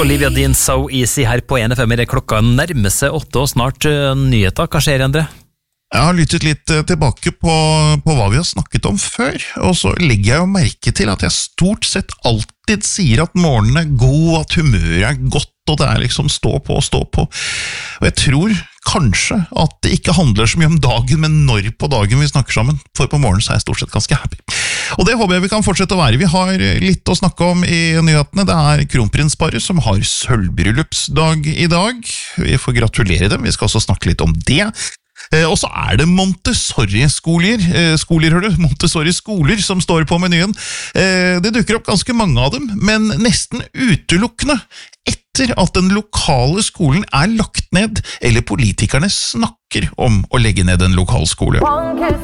Olivia Dean, So Easy her på NFM. Klokka nærmer seg 8 og snart nyheter. Hva skjer, Endre? Jeg har lyttet litt tilbake på hva vi har snakket om før, og så legger jeg jo merke til at jeg stort sett alltid sier at morgenen er god, at humøret er godt, og det er liksom stå på. Og jeg tror kanskje at det ikke handler så mye om dagen, men når på dagen vi snakker sammen, for på morgenen så er jeg stort sett ganske happy. Og det håper jeg vi kan fortsette å være. Vi har litt å snakke om i nyhetene. Det er kronprinsparet som har sølvbryllupsdag i dag. Vi får gratulere dem, vi skal også snakke litt om det. Og så er det Montessori-skoler som står på menyen. Det dukker opp ganske mange av dem, men nesten utelukkende etter at den lokale skolen er lagt ned, eller politikerne snakker om å legge ned en lokal skole.